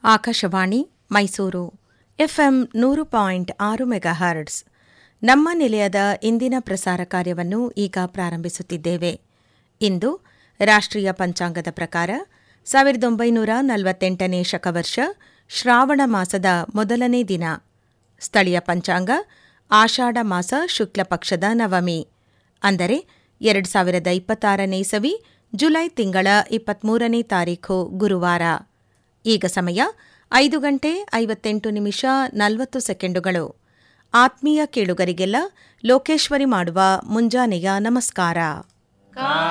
Akashvani Mysuru FM 100.6 megahertz. ನಮ್ಮ ನಿಲಯದ ಇಂದಿನ ಪ್ರಸಾರ ಕಾರ್ಯವನ್ನು ಈಗ ಪ್ರಾರಂಭಿಸುತ್ತಿದ್ದೇವೆ. ಇಂದು ರಾಷ್ಟ್ರೀಯ ಪಂಚಾಂಗದ ಪ್ರಕಾರ 1948ನೇ ಶಕವರ್ಷ ಶ್ರಾವಣ ಮಾಸದ ಮೊದಲನೇ ದಿನ. ಸ್ಥಳೀಯ ಪಂಚಾಂಗ ಆಷಾಢ ಮಾಸ ಶುಕ್ಲ ಪಕ್ಷದ ನವಮಿ, ಅಂದರೆ 2026ನೇ ಇಸವಿ ಜುಲೈ ತಿಂಗಳ 23ನೇ ತಾರೀಖು ಗುರುವಾರ. ಈಗ ಸಮಯ 5:58:40 ಆತ್ಮೀಯ ಕೇಳುಗರಿಗೆಲ್ಲ ಲೋಕೇಶ್ವರಿ ಮಾಡುವ ಮುಂಜಾನೆಯ ನಮಸ್ಕಾರ.